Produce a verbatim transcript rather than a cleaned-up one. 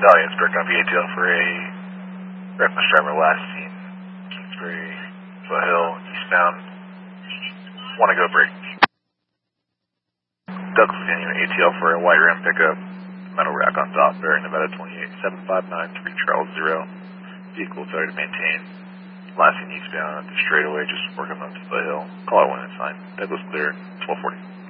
Stallion, Spirit copy A T L for a reckless driver last seen Kingsbury Foothill, eastbound. Want to go break. Douglas Canyon A T L for a white rim pickup, metal rack on top, bearing Nevada twenty-eight seven five nine three Charles zero. Vehicle failure to maintain. Last seen eastbound at the straightaway, just working up to Foothill. Call out when it's fine. Douglas clear, twelve forty.